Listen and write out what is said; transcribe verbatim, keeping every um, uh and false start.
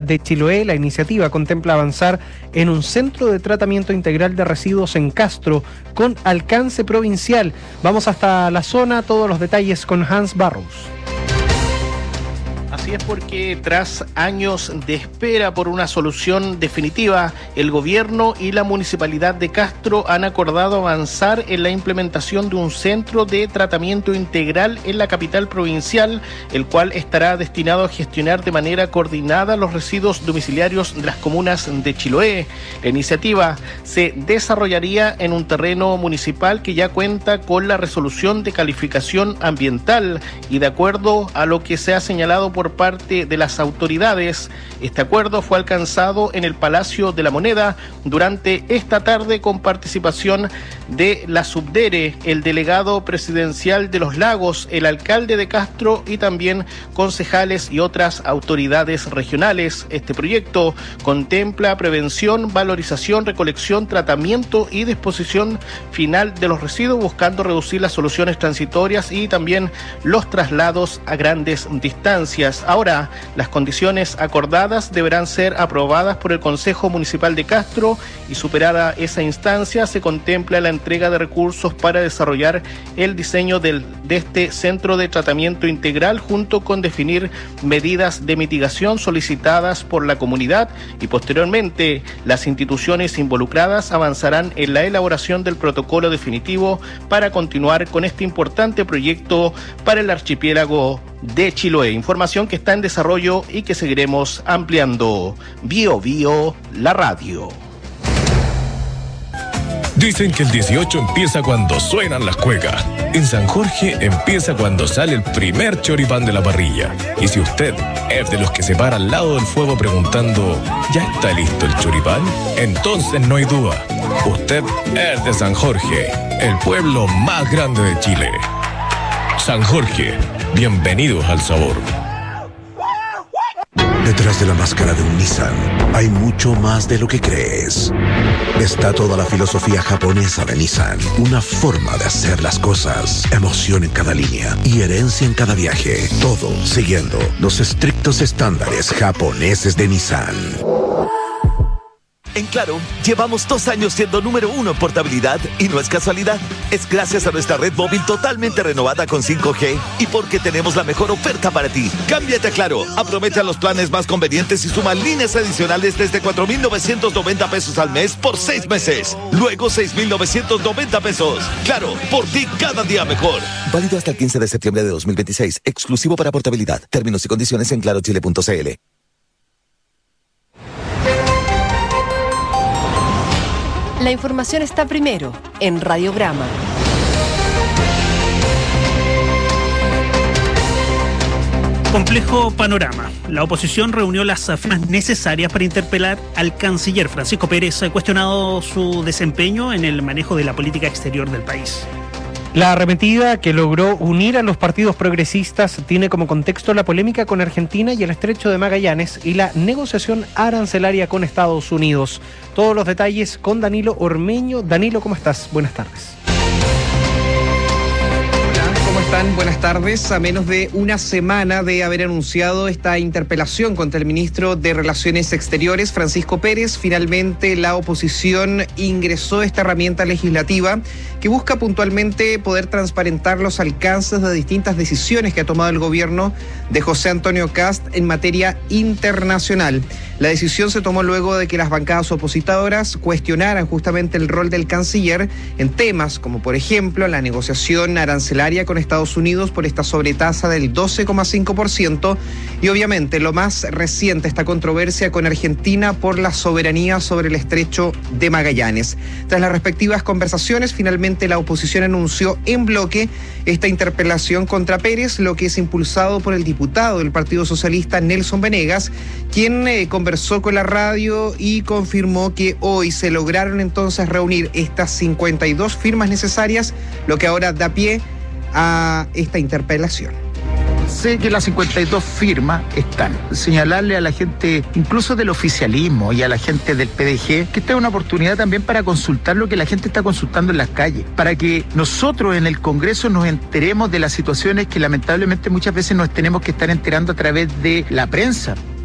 de Chiloé. La iniciativa contempla avanzar en un centro de tratamiento integral de residuos en Castro con alcance provincial. Vamos hasta la zona, todos los detalles con Hans Barros. Así es, porque tras años de espera por una solución definitiva, el gobierno y la municipalidad de Castro han acordado avanzar en la implementación de un centro de tratamiento integral en la capital provincial, el cual estará destinado a gestionar de manera coordinada los residuos domiciliarios de las comunas de Chiloé. La iniciativa se desarrollaría en un terreno municipal que ya cuenta con la resolución de calificación ambiental y, de acuerdo a lo que se ha señalado por por parte de las autoridades, este acuerdo fue alcanzado en el Palacio de la Moneda durante esta tarde con participación de la Subdere, el delegado presidencial de Los Lagos, el alcalde de Castro y también concejales y otras autoridades regionales. Este proyecto contempla prevención, valorización, recolección, tratamiento y disposición final de los residuos, buscando reducir las soluciones transitorias y también los traslados a grandes distancias. Ahora, las condiciones acordadas deberán ser aprobadas por el Consejo Municipal de Castro y, superada esa instancia, se contempla la entrega de recursos para desarrollar el diseño del, de este centro de tratamiento integral, junto con definir medidas de mitigación solicitadas por la comunidad, y posteriormente las instituciones involucradas avanzarán en la elaboración del protocolo definitivo para continuar con este importante proyecto para el archipiélago de Chiloé. Información que está en desarrollo y que seguiremos ampliando. Bio Bio, la radio. Dicen que el dieciocho empieza cuando suenan las cuecas. En San Jorge empieza cuando sale el primer choripán de la parrilla. Y si usted es de los que se para al lado del fuego preguntando, ¿ya está listo el choripán? Entonces no hay duda. Usted es de San Jorge, el pueblo más grande de Chile. San Jorge, bienvenidos al sabor. Detrás de la máscara de un Nissan hay mucho más de lo que crees. Está toda la filosofía japonesa de Nissan, una forma de hacer las cosas, emoción en cada línea y herencia en cada viaje, todo siguiendo los estrictos estándares japoneses de Nissan. En Claro, llevamos dos años siendo número uno en portabilidad y no es casualidad. Es gracias a nuestra red móvil totalmente renovada con cinco G y porque tenemos la mejor oferta para ti. Cámbiate a Claro, aprovecha los planes más convenientes y suma líneas adicionales desde cuatro mil novecientos noventa pesos al mes por seis meses. Luego seis mil novecientos noventa pesos. Claro, por ti cada día mejor. Válido hasta el quince de septiembre de dos mil veintiséis. Exclusivo para portabilidad. Términos y condiciones en claro chile punto c l. La información está primero en Radiograma. Complejo panorama. La oposición reunió las firmas necesarias para interpelar al canciller Francisco Pérez, cuestionado su desempeño en el manejo de la política exterior del país. La arremetida, que logró unir a los partidos progresistas, tiene como contexto la polémica con Argentina y el Estrecho de Magallanes y la negociación arancelaria con Estados Unidos. Todos los detalles con Danilo Ormeño. Danilo, ¿cómo estás? Buenas tardes. ¿Cómo están? Buenas tardes. A menos de una semana de haber anunciado esta interpelación contra el ministro de Relaciones Exteriores, Francisco Pérez, finalmente la oposición ingresó esta herramienta legislativa que busca puntualmente poder transparentar los alcances de distintas decisiones que ha tomado el gobierno de José Antonio Kast en materia internacional. La decisión se tomó luego de que las bancadas opositoras cuestionaran justamente el rol del canciller en temas como, por ejemplo, la negociación arancelaria con Estados Unidos por esta sobretasa del doce coma cinco por ciento y, obviamente, lo más reciente, esta controversia con Argentina por la soberanía sobre el Estrecho de Magallanes. Tras las respectivas conversaciones, finalmente la oposición anunció en bloque esta interpelación contra Pérez, lo que es impulsado por el diputado del Partido Socialista, Nelson Venegas, quien eh, conversó con la radio y confirmó que hoy se lograron entonces reunir estas cincuenta y dos firmas necesarias, lo que ahora da pie a esta interpelación. Sé que las cincuenta y dos firmas están. Señalarle a la gente, incluso del oficialismo y a la gente del P D G, que esta es una oportunidad también para consultar lo que la gente está consultando en las calles, para que nosotros en el Congreso nos enteremos de las situaciones que lamentablemente muchas veces nos tenemos que estar enterando a través de la prensa.